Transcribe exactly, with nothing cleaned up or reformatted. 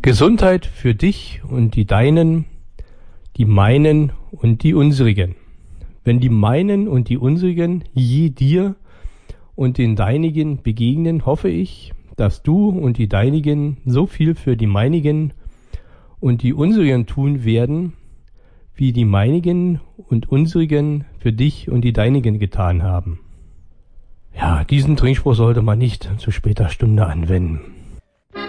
Gesundheit für dich und die Deinen, die meinen und die unsrigen. Wenn die meinen und die unsrigen je dir und den Deinigen begegnen, hoffe ich, dass du und die Deinigen so viel für die meinigen und die unsrigen tun werden, wie die meinigen und unsrigen für dich und die Deinigen getan haben. Ja, diesen Trinkspruch sollte man nicht zu später Stunde anwenden.